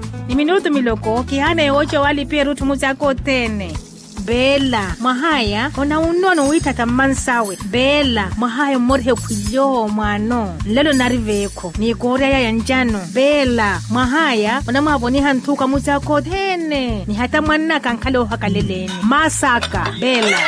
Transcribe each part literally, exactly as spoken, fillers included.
Ni minuto miloko kihane ocho wali peru tumuza tene. Bela mahaya ona unono witata mansawe bela mahaya morhe kuyo mwano lelo nariveko ni korea ya njano bela mahaya ona maboni hantuka muzako tene ni hata mwana kankalo hakaleleni masaka bela.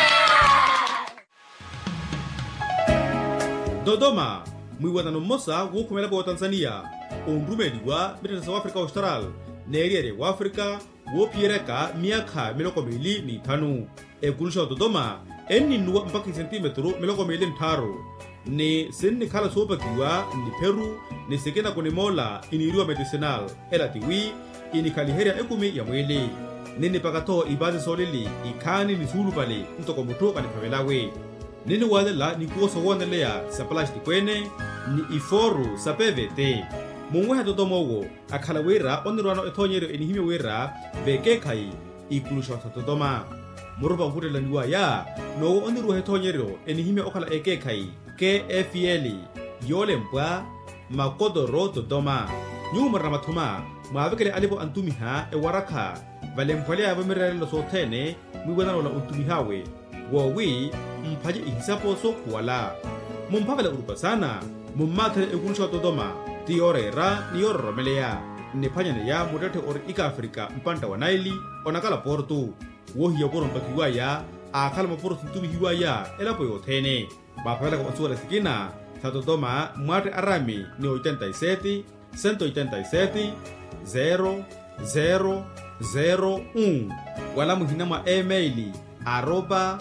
Dodoma mwiwatano mosa wukumela kwa Tanzania umbrumeli wa South Africa Austral neriere wa Africa wo piereka miaka miloko mili ni tanu ekulusha Dodoma eni nuwa mpaka centimetro miloko mili ntaro ni sinni kala sopa kiwa ni Peru ni sekena kone mola iniriwa medicinal ela tiwi ini kaliheria ekumi ya mwili nini pakato ibazi solili ikani ni sulu pale mtoko mutoka ni pavelawe nini wadela ni kuoso wanelea sa plastic kwene ni iforu sa P V T mungwe Dodoma wo akhala wera onirwano ethonyero enihime wera veke kai ikulusha Dodoma muruba hurela niwa ya no onirwa ethonyero enihime okhala eke kai K F L yolempwa makodoro Dodoma nyuma ramathuma mwavekele alipo antumiha e waraka valempwale abamirelo sotene mwiwena la untumihawe wowi mpaje ihisapo sokuwala mumpavela urupa sana mumathele ekulusha Dodoma tiorera ni orromelea nepanyane ya mudate or ika Afrika mpanta wa Naili onakala portu wohiya porompa kiwaya akala maporo tumi hiwaya elapo yothene bapavela kwa suara sikina sa Dodoma mwate arami ni ochenta y siete, ciento ochenta y siete, zero zero zero uno wala muhina ma emaili arroba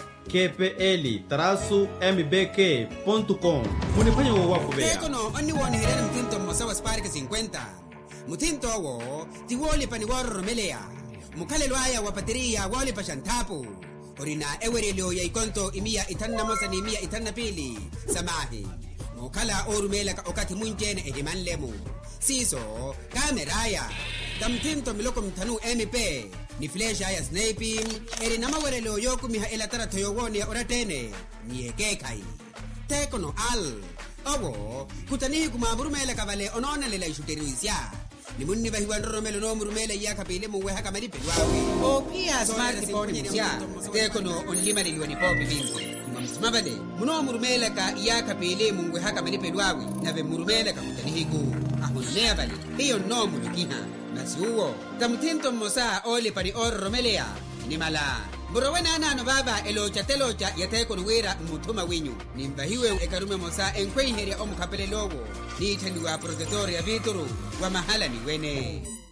kpl trasu mbk punto com munifanya wa wako bea Tekono oni woni hirene mtinto mosawa spark cincuenta mutinto wo tiwoli pani warromelea mukale lwaya wa bateria wali pashantapu orina ewerelo ya ikonto imia itanna mosani imia itanna pili samahi mukala orumela ka okati munjene edimanlemu siso kameraya tamtinto miloko mtanu M P ni flash ya sniping eri namawerelo yoku miha elatara toyowoni oratene ni ekekai Tekono al owo kutanihi kumamurumela kavale onona lela ishuteruisya ni munni bahi wanromelo no murumela ya kapile muwe haka mali pelwawe o pia smart phone ya Tekono onlima liwani popi binti mabale muno murumela ka ya kapile muwe haka mali pelwawe nave murumela ka kutanihi ku ahonea bale hiyo no mulukiha nasiuo tamtinto mosa ole pari orromelea ni mala Borowena nano baba elocha telocha ya Tekono wera mutuma winyu nimbahiwe ekarume mosa enkwe heria omukapele logo ni itaniwa protector ya vituru wa mahala ni wene